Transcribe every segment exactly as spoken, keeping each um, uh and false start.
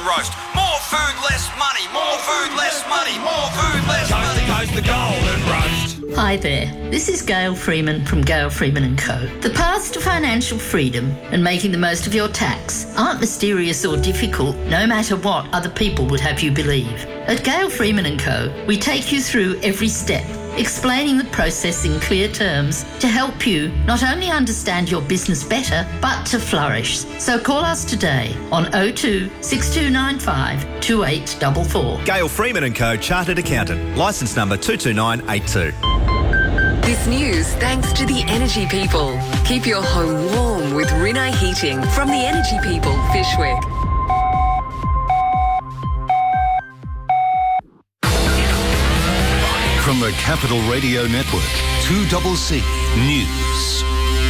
roast. More food, less money. More food, less money. More food, less money. Coast to coast, the golden roast. Hi there, this is Gail Freeman from Gail Freeman and Co. The paths to financial freedom and making the most of your tax aren't mysterious or difficult, no matter what other people would have you believe. At Gail Freeman and Co, we take you through every step, explaining the process in clear terms to help you not only understand your business better, but to flourish. So call us today on oh two, six two nine five, two eight four four. Gail Freeman and Co, Chartered Accountant, licence number two two nine eight two. This news thanks to the Energy People. Keep your home warm with Rinnai Heating from the Energy People, Fishwick. From the Capital Radio Network, two C C News.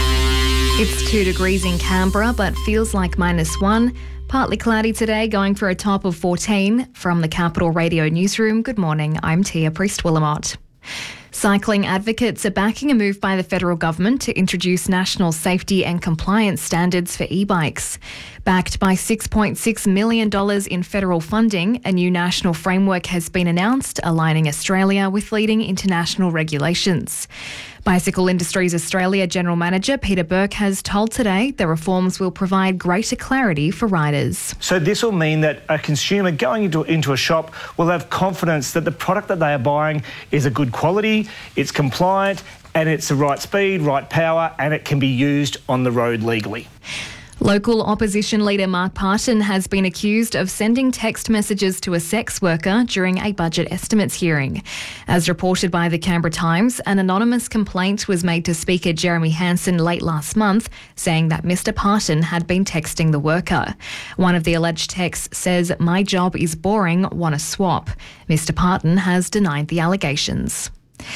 It's two degrees in Canberra, but feels like minus one. Partly cloudy today, going for a top of fourteen. From the Capital Radio Newsroom, good morning, I'm Tia Priest-Willamott. Cycling advocates are backing a move by the federal government to introduce national safety and compliance standards for e-bikes. Backed by six point six million dollars in federal funding, a new national framework has been announced, aligning Australia with leading international regulations. Bicycle Industries Australia General Manager Peter Burke has told Today the reforms will provide greater clarity for riders. So this will mean that a consumer going into, into a shop will have confidence that the product that they are buying is a good quality, it's compliant, and it's the right speed, right power, and it can be used on the road legally. Local opposition leader Mark Parton has been accused of sending text messages to a sex worker during a budget estimates hearing. As reported by the Canberra Times, an anonymous complaint was made to Speaker Jeremy Hanson late last month, saying that Mr Parton had been texting the worker. One of the alleged texts says, "My job is boring, want to swap." Mr Parton has denied the allegations.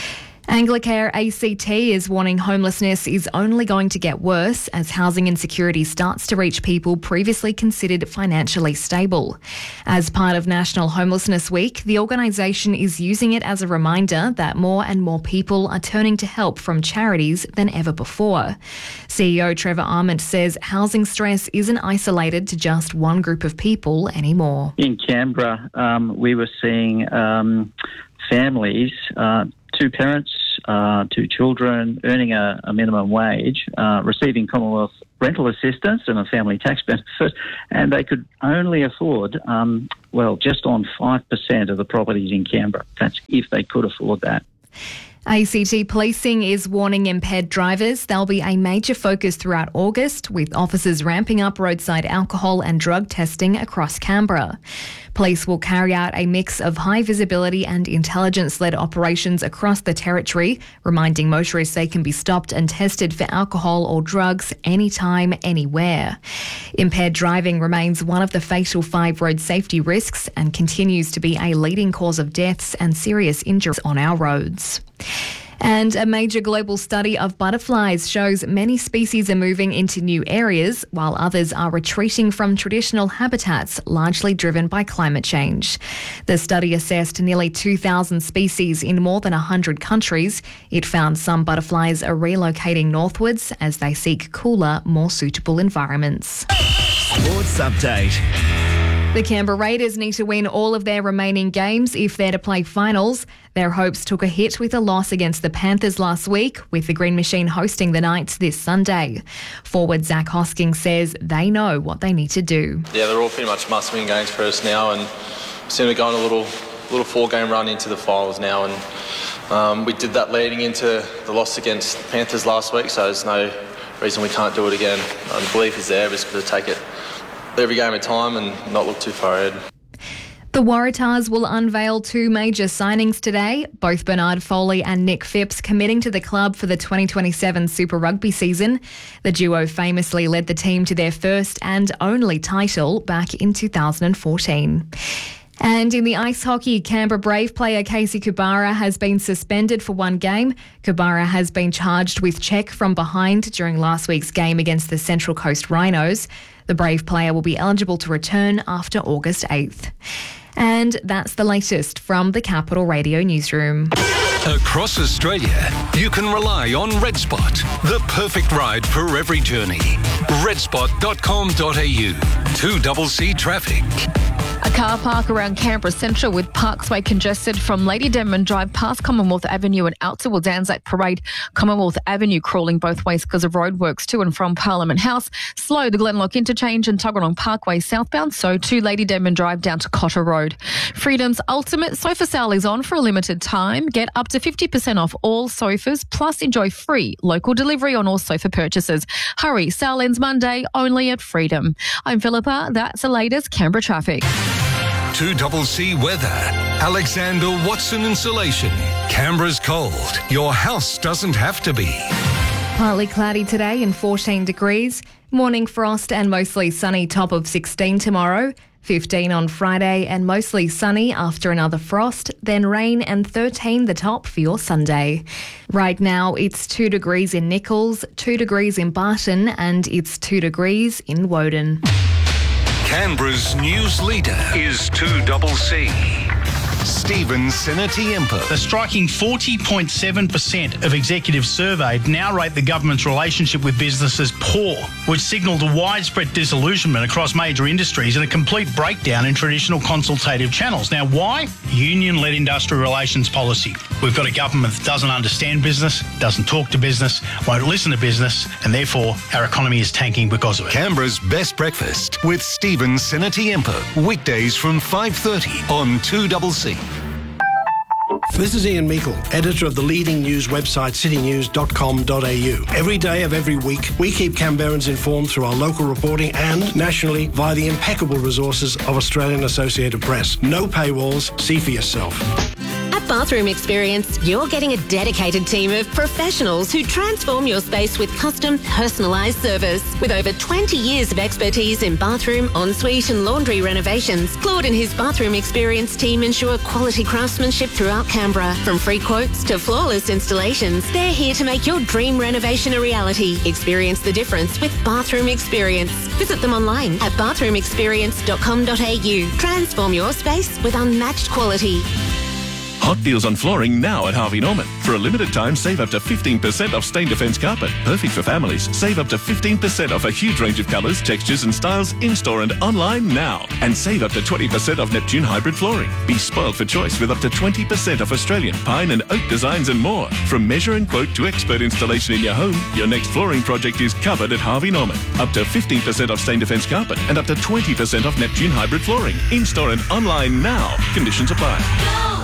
Anglicare A C T is warning homelessness is only going to get worse as housing insecurity starts to reach people previously considered financially stable. As part of National Homelessness Week, the organisation is using it as a reminder that more and more people are turning to help from charities than ever before. C E O Trevor Arment says housing stress isn't isolated to just one group of people anymore. In Canberra, um, we were seeing um, families, uh, two parents, uh, two children, earning a, a minimum wage, uh, receiving Commonwealth rental assistance and a family tax benefit, and they could only afford, um, well, just on five percent of the properties in Canberra. That's if they could afford that. A C T Policing is warning impaired drivers there'll be a major focus throughout August, with officers ramping up roadside alcohol and drug testing across Canberra. Police will carry out a mix of high visibility and intelligence-led operations across the territory, reminding motorists they can be stopped and tested for alcohol or drugs anytime, anywhere. Impaired driving remains one of the fatal five road safety risks and continues to be a leading cause of deaths and serious injuries on our roads. And a major global study of butterflies shows many species are moving into new areas, while others are retreating from traditional habitats, largely driven by climate change. The study assessed nearly two thousand species in more than one hundred countries. It found some butterflies are relocating northwards as they seek cooler, more suitable environments. Sports Update. The Canberra Raiders need to win all of their remaining games if they're to play finals. Their hopes took a hit with a loss against the Panthers last week, with the Green Machine hosting the Knights this Sunday. Forward Zach Hosking says they know what they need to do. Yeah, they're all pretty much must-win games for us now, and seem to go on a little little four-game run into the finals now, and um, we did that leading into the loss against the Panthers last week, so there's no reason we can't do it again. Um, the belief is there, we're just going to take it every game at a time and not look too far ahead. The Waratahs will unveil two major signings today, both Bernard Foley and Nick Phipps committing to the club for the twenty twenty-seven Super Rugby season. The duo famously led the team to their first and only title back in two thousand fourteen. And in the ice hockey, Canberra Brave player Casey Kubara has been suspended for one game. Kubara has been charged with check from behind during last week's game against the Central Coast Rhinos. The Brave player will be eligible to return after August eighth. And that's the latest from the Capital Radio Newsroom. Across Australia, you can rely on RedSpot, the perfect ride for every journey. red spot dot com dot a u. two C C traffic. A car park around Canberra Central with Parksway congested from Lady Denman Drive past Commonwealth Avenue and out towards Anzac Parade. Commonwealth Avenue crawling both ways because of roadworks to and from Parliament House. Slow the Glenlock interchange and Tuggeranong Parkway southbound, so to Lady Denman Drive down to Cotter Road. Freedom's ultimate sofa sale is on for a limited time. Get up to fifty percent off all sofas, plus enjoy free local delivery on all sofa purchases. Hurry, sale ends Monday, only at Freedom. I'm Philippa. That's the latest Canberra traffic. two C C weather. Alexander Watson Insulation. Canberra's cold. Your house doesn't have to be. Partly cloudy today and fourteen degrees. Morning frost and mostly sunny, top of sixteen tomorrow. fifteen on Friday and mostly sunny after another frost, then rain and thirteen the top for your Sunday. Right now it's two degrees in Nichols, two degrees in Barton and it's two degrees in Woden. Canberra's news leader is two C C. Stephen Sinatiempo. The striking forty point seven percent of executives surveyed now rate the government's relationship with business as poor, which signalled a widespread disillusionment across major industries and a complete breakdown in traditional consultative channels. Now, why? Union-led industrial relations policy. We've got a government that doesn't understand business, doesn't talk to business, won't listen to business, and therefore our economy is tanking because of it. Canberra's best breakfast with Stephen Sinatiempo. Weekdays from five thirty on two C C. This is Ian Meikle, editor of the leading news website city news dot com dot a u. Every day of every week, we keep Canberrans informed through our local reporting and nationally via the impeccable resources of Australian Associated Press. No paywalls, see for yourself. At Bathroom Experience, you're getting a dedicated team of professionals who transform your space with custom, personalised service. With over twenty years of expertise in bathroom, ensuite and laundry renovations, Claude and his Bathroom Experience team ensure quality craftsmanship throughout Canberra. From free quotes to flawless installations, they're here to make your dream renovation a reality. Experience the difference with Bathroom Experience. Visit them online at bathroom experience dot com dot a u. Transform your space with unmatched quality. Hot deals on flooring now at Harvey Norman. For a limited time, save up to fifteen percent off Stain Defence carpet. Perfect for families. Save up to fifteen percent off a huge range of colours, textures and styles in-store and online now. And save up to twenty percent off Neptune hybrid flooring. Be spoiled for choice with up to twenty percent off Australian, pine and oak designs and more. From measure and quote to expert installation in your home, your next flooring project is covered at Harvey Norman. Up to fifteen percent off Stain Defence carpet and up to twenty percent off Neptune hybrid flooring. In-store and online now. Conditions apply.